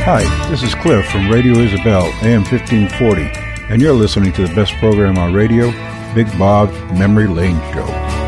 Hi, this is Cliff from Radio Isabel, AM 1540, and you're listening to the best program on radio, Big Bob's Memory Lane Show.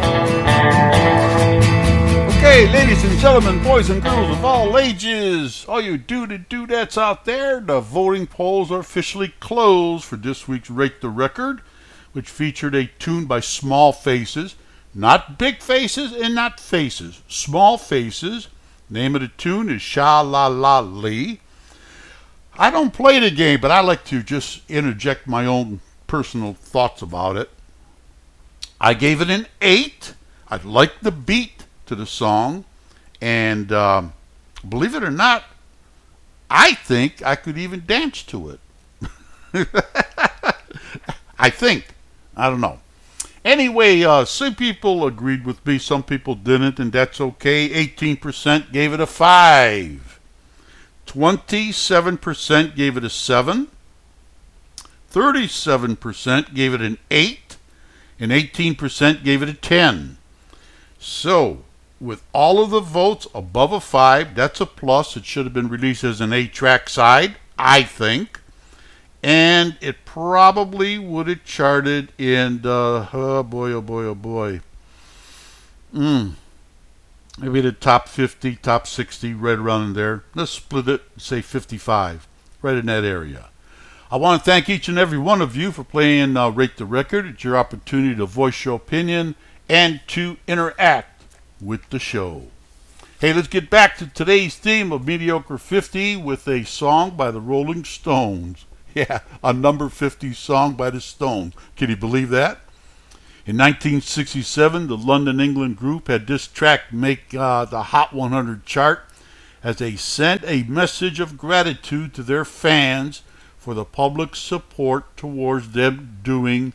Okay, ladies and gentlemen, boys and girls of all ages, all you dudettes out there, the voting polls are officially closed for this week's Rate the Record, which featured a tune by Small Faces, not Big Faces and not Faces, Small Faces. Name of the tune is Sha-La-La-Lee. I don't play the game, but I like to just interject my own personal thoughts about it. I gave it an 8. I liked the beat to the song, and believe it or not, I think I could even dance to it. I think. I don't know. Anyway, some people agreed with me, some people didn't, and that's okay. 18% gave it a 5. 27% gave it a 7. 37% gave it an 8. And 18% gave it a 10. So, with all of the votes above a 5, that's a plus. It should have been released as an 8-track side, I think. And it probably would have charted in the, oh boy. Maybe the top 50, top 60, right around in there. Let's split it, say 55, right in that area. I want to thank each and every one of you for playing Rate the Record. It's your opportunity to voice your opinion and to interact with the show. Hey, let's get back to today's theme of Mediocre 50 with a song by the Rolling Stones. Yeah, a number 50 song by the Stones. Can you believe that? In 1967, the London, England group had this track make the Hot 100 chart as they sent a message of gratitude to their fans for the public support towards them during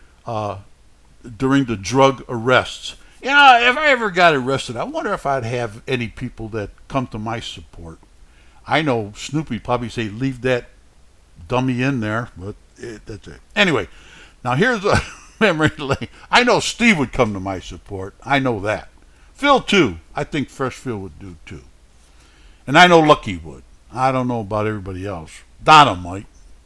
the drug arrests. You know, if I ever got arrested, I wonder if I'd have any people that come to my support. I know Snoopy probably say, leave that dummy in there, but that's it. Anyway, now here's a memory lane. I know Steve would come to my support. I know that. Phil, too. I think Fresh Phil would do, too. And I know Lucky would. I don't know about everybody else. Donna might.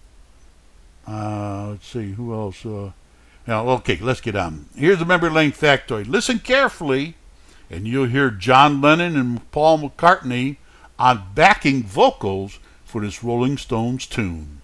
Let's see, who else? Okay, let's get on. Here's the memory lane factoid. Listen carefully, and you'll hear John Lennon and Paul McCartney on backing vocals for this Rolling Stones tune.